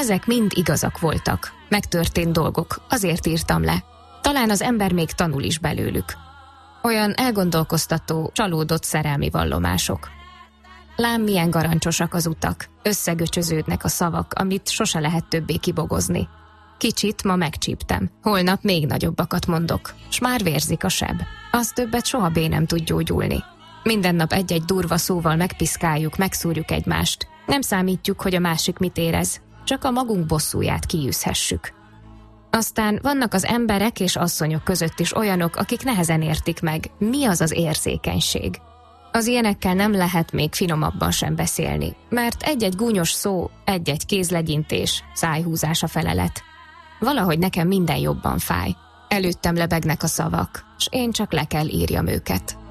Ezek mind igazak voltak, megtörtént dolgok, azért írtam le. Talán az ember még tanul is belőlük. Olyan elgondolkoztató, csalódott szerelmi vallomások. Lám milyen garancsosak az utak, összegöcsöződnek a szavak, amit sose lehet többé kibogozni. Kicsit ma megcsíptem, holnap még nagyobbakat mondok, s már vérzik a seb. Az többet soha nem tud gyógyulni. Minden nap egy-egy durva szóval megpiszkáljuk, megszúrjuk egymást. Nem számítjuk, hogy a másik mit érez, csak a magunk bosszúját kiűzhessük. Aztán vannak az emberek és asszonyok között is olyanok, akik nehezen értik meg, mi az az érzékenység. Az ilyenekkel nem lehet még finomabban sem beszélni, mert egy-egy gúnyos szó, egy-egy kézlegyintés, szájhúzás a felelet. Valahogy nekem minden jobban fáj. Előttem lebegnek a szavak, s én csak le kell írjam őket.